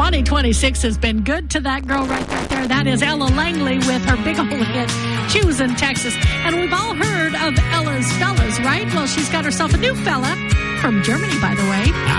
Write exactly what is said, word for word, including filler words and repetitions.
twenty twenty-six has been good to that girl right there. That is Ella Langley with her big old hit, Choosing Texas. And we've all heard of Ella's fellas, right? Well, she's got herself a new fella from Germany, by the way.